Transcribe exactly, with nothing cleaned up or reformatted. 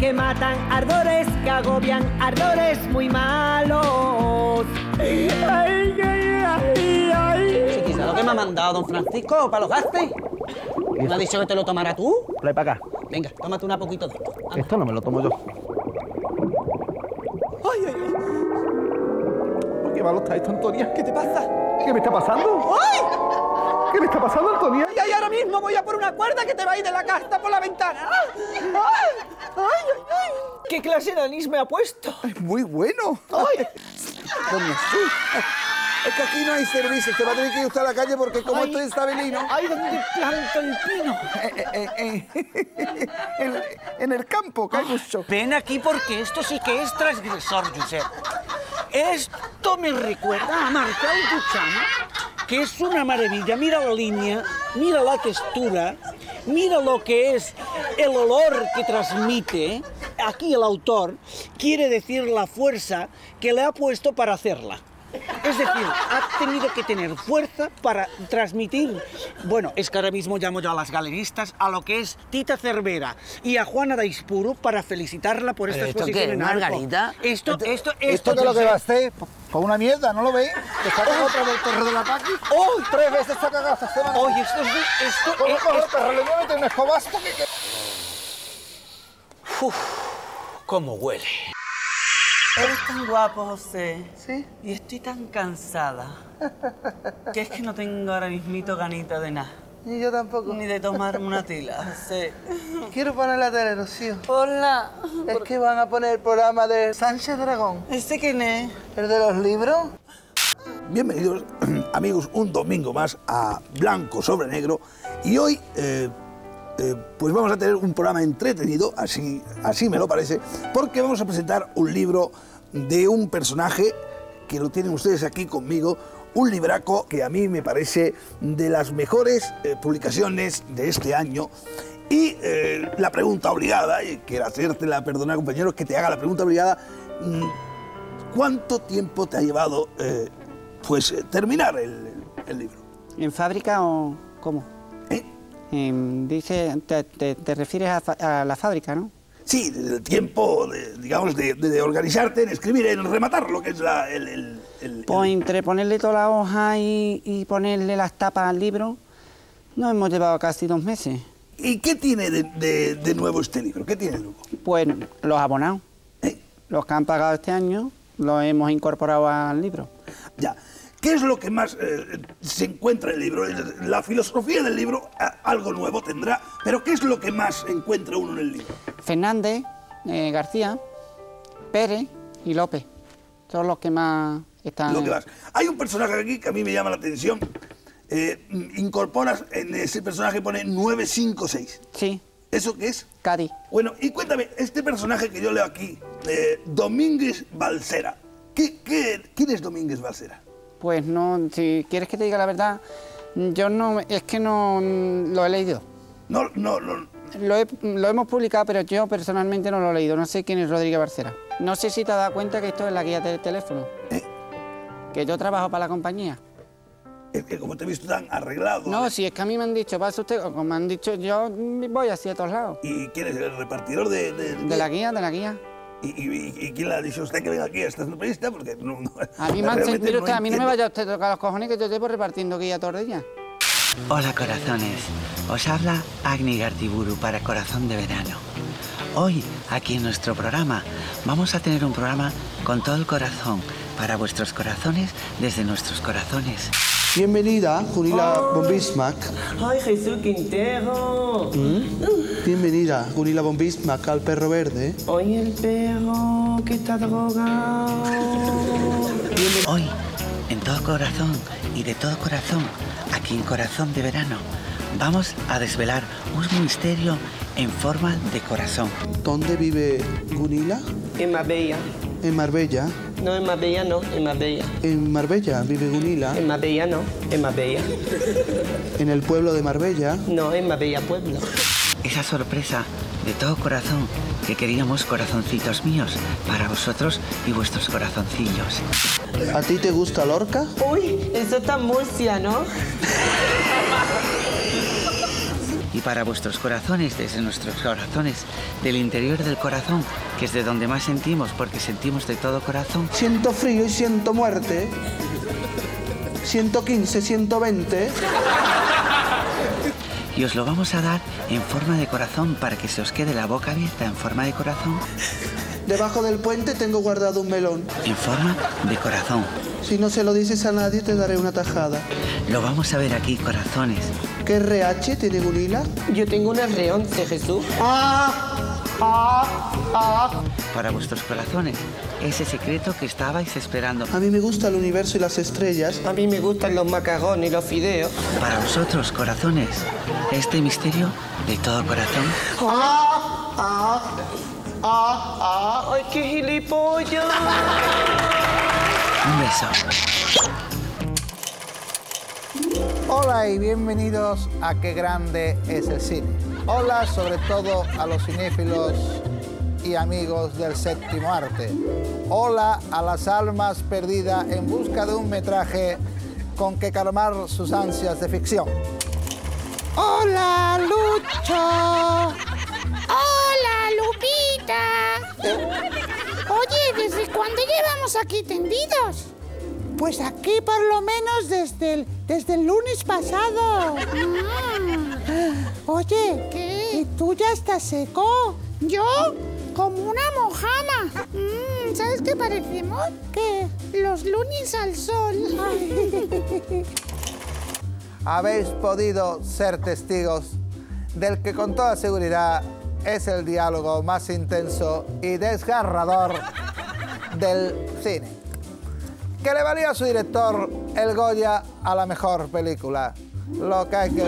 que matan, ardores que agobian, ardores muy malos. Ay, ay, ay, ay. Chiquisa, lo que me ha mandado don Francisco para los gastes. ¿Me ha dicho que te lo tomara tú? Trae para acá. Venga, tómate una poquito de esto. Anda. Esto no me lo tomo yo. Ay, ay, ay. ¿Por qué malo está esto, Antonia? ¿Qué te pasa? ¿Qué me está pasando? ¡Ay! ¿Qué me está pasando, Antonia? Ay, ay, ahora mismo voy a por una cuerda que te va a ir de la casta por la ventana. ¡Ay! ¡Ay! ¡Ay, ay, ay! ¿Qué clase de anís me ha puesto? Es muy bueno. ¡Ay! Coño, sí. Es que aquí no hay servicios. Te va a tener que ir usted a la calle porque como Ay. estoy estabelino... ¡Ay, donde planta el pino! Eh, eh, eh, en, en el campo, que hay mucho. Ven aquí porque esto sí que es transgresor, Josep. Esto me recuerda a Marcel Duchamp, que es una maravilla. Mira la línea, mira la textura, mira lo que es el olor que transmite. Aquí el autor quiere decir la fuerza que le ha puesto para hacerla. Es decir, ha tenido que tener fuerza para transmitir... Bueno, es que ahora mismo llamo yo a las galeristas, a lo que es Tita Cervera y a Juana Daispuro para felicitarla por esta ¿Esto exposición qué, en arco. Margarita? Esto, esto, esto... ¿Esto qué es lo que va a hacer? Por una mierda, ¿no lo veis? ¿Te sacas otra vez el perro del ataque? ¡Oh! Tres veces se ha cagado esta semana. Oye, esto es... Esto, ¿Cómo es- coge el es- perro? Le voy a meter un escobazo que... que- Uf, cómo huele. Eres tan guapo, José. ¿Sí? Y estoy tan cansada. Que es que no tengo ahora mismito ganita de nada. Ni yo tampoco. Ni de tomarme una tila, José. Quiero poner la tele, Rocío. Hola. Es que van a poner el programa de Sánchez Dragón. ¿Este quién es? ¿El de los libros? Bienvenidos, amigos, un domingo más a Blanco sobre Negro. Y hoy, eh, eh, pues vamos a tener un programa entretenido, así, así me lo parece, porque vamos a presentar un libro de un personaje que lo tienen ustedes aquí conmigo, un libraco que a mí me parece de las mejores eh, publicaciones de este año. Y eh, la pregunta obligada, y quiero hacértela, perdona compañero, que te haga la pregunta obligada, ¿cuánto tiempo te ha llevado eh, pues eh, terminar el, el libro? ¿En fábrica o cómo? ¿Eh? Em, dice, te, te- te refieres a, fa- a la fábrica, ¿no? Sí, el tiempo, de, digamos, de, de- de organizarte, en escribir, en rematar lo que es la, el, el, el- Pues el- entre ponerle toda la hoja y, y ponerle las tapas al libro, nos hemos llevado casi dos meses. ¿Y qué tiene de, de- de nuevo este libro? ¿Qué tiene de nuevo? Pues los abonados, ¿Eh? los que han pagado este año, los hemos incorporado al libro. Ya. ¿Qué es lo que más eh, se encuentra en el libro? La filosofía del libro, a- algo nuevo tendrá, pero ¿qué es lo que más encuentra uno en el libro? Fernández, eh, García, Pérez y López, son los que más están... Lo que más. Hay un personaje aquí que a mí me llama la atención. Eh, incorporas en ese personaje, pone nueve cinco seis. Sí, ¿Eso qué es? Cádiz. Bueno, y cuéntame, este personaje que yo leo aquí, eh, Domínguez Balsera. ¿Qué, qué, ¿Quién es Domínguez Balsera? Pues no, si quieres que te diga la verdad, yo no, es que no mm, lo he leído. No, no, no. Lo, he- lo hemos publicado, pero yo personalmente no lo he leído. No sé quién es Rodríguez Barcera. No sé si te has dado cuenta que esto es la guía del teléfono. ¿Eh? Que yo trabajo para la compañía. Es que como te he visto tan arreglado. No, si es que a mí me han dicho, pasa usted, o como me han dicho, yo voy así a todos lados. ¿Y quién es el repartidor de...? De, De la guía, de la guía. ¿Y, y, y quién le ha dicho a usted que venga aquí a esta entrevista? Porque no... no A mí me han realmente mire usted, a mí no me entiendo. vaya usted a tocar los cojones que yo llevo repartiendo guía todos los días. Hola corazones, os habla Agni Gartiburu para Corazón de Verano. Hoy, aquí en nuestro programa, vamos a tener un programa con todo el corazón, para vuestros corazones, desde nuestros corazones. Bienvenida, Gunilla von Bismarck. Ay, Jesús Quintero. Bienvenida, Gunilla von Bismarck, al perro verde. Oye, el perro que está drogado. Hoy, en todo corazón y de todo corazón, aquí en Corazón de Verano, vamos a desvelar un misterio en forma de corazón. ¿Dónde vive Gunilla? En Marbella. En Marbella. No, en Marbella no, en Marbella. En Marbella vive Gunilla. En Marbella no, en Marbella. En el pueblo de Marbella. No, en Marbella Pueblo. Esa sorpresa de todo corazón que queríamos, corazoncitos míos, para vosotros y vuestros corazoncillos. ¿A ti te gusta Lorca? Uy, eso está Murcia, ¿no? Y para vuestros corazones, desde nuestros corazones, del interior del corazón, que es de donde más sentimos, porque sentimos de todo corazón. Siento frío y siento muerte. ciento quince, ciento veinte. Y os lo vamos a dar en forma de corazón para que se os quede la boca abierta en forma de corazón. Debajo del puente tengo guardado un melón. En forma de corazón. Si no se lo dices a nadie, te daré una tajada. Lo vamos a ver aquí, corazones. ¿Qué R H tiene Gunila? Yo tengo un R once, Jesús. ¡Ah! ¡Ah! ¡Ah! Para vuestros corazones, ese secreto que estabais esperando. A mí me gusta el universo y las estrellas. A mí me gustan los macarrones y los fideos. Para vosotros, corazones, este misterio de todo corazón. ¡Ah! ¡Ah! ¡Ah! ¡Ah! ¡Ay, qué gilipollas! Un beso. Hola y bienvenidos a Qué Grande es el Cine. Hola sobre todo a los cinéfilos y amigos del séptimo arte. Hola a las almas perdidas en busca de un metraje con que calmar sus ansias de ficción. ¡Hola, Lucho! ¡Hola, Lupita! Oye, ¿desde cuándo llevamos aquí tendidos? Pues aquí por lo menos desde el, desde el lunes pasado. Ah. Oye, ¿qué? ¿Y tú ya estás seco? ¿Yo? Como una mojama. Mm, ¿Sabes qué parecemos? ¿Qué? Los lunis al sol. Habéis podido ser testigos del que con toda seguridad es el diálogo más intenso y desgarrador del cine, que le valía a su director el Goya a la mejor película. Lo que hay que